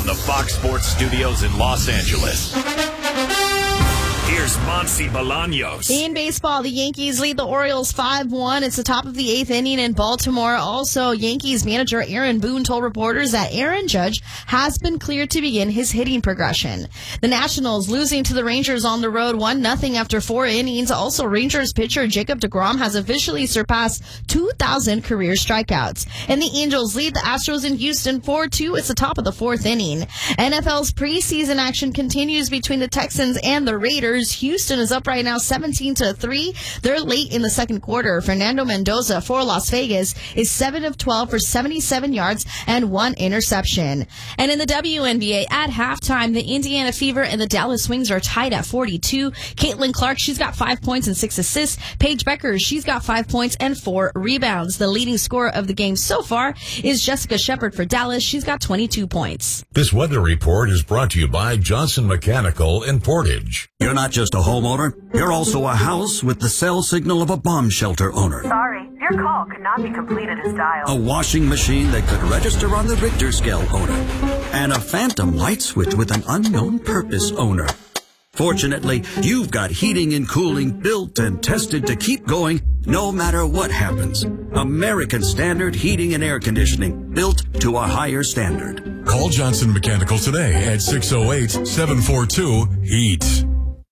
the Fox Sports Studios in Los Angeles. Here's Monty Bolaños. In baseball, the Yankees lead the Orioles 5-1. It's the top of the 8th inning in Baltimore. Also, Yankees manager Aaron Boone told reporters that Aaron Judge has been cleared to begin his hitting progression. The Nationals losing to the Rangers on the road 1-0 after 4 innings. Also, Rangers pitcher Jacob deGrom has officially surpassed 2,000 career strikeouts. And the Angels lead the Astros in Houston 4-2. It's the top of the 4th inning. NFL's preseason action continues between the Texans and the Raiders. Houston is up right now 17-3. They're late in the second quarter. Fernando Mendoza for Las Vegas is 7 of 12 for 77 yards and 1 interception. And in the WNBA at halftime, the Indiana Fever and the Dallas Wings are tied at 42. Caitlin Clark, she's got 5 points and 6 assists. Paige Becker, she's got 5 points and 4 rebounds. The leading scorer of the game so far is Jessica Shepard for Dallas. She's got 22 points. This weather report is brought to you by Johnson Mechanical in Portage. You're not just a homeowner, you're also a house with the cell signal of a bomb shelter owner. Sorry, your call could not be completed as dialed. A washing machine that could register on the Richter scale owner. And a phantom light switch with an unknown purpose owner. Fortunately, you've got heating and cooling built and tested to keep going no matter what happens. American Standard Heating and Air Conditioning, built to a higher standard. Call Johnson Mechanical today at 608-742-HEAT.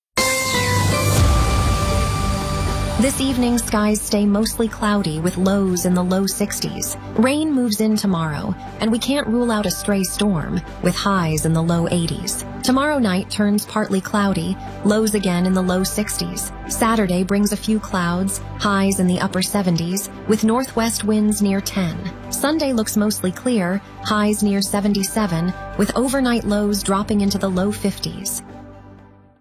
This evening, skies stay mostly cloudy with lows in the low 60s. Rain moves in tomorrow, and we can't rule out a stray storm with highs in the low 80s. Tomorrow night turns partly cloudy, lows again in the low 60s. Saturday brings a few clouds, highs in the upper 70s, with northwest winds near 10. Sunday looks mostly clear, highs near 77, with overnight lows dropping into the low 50s.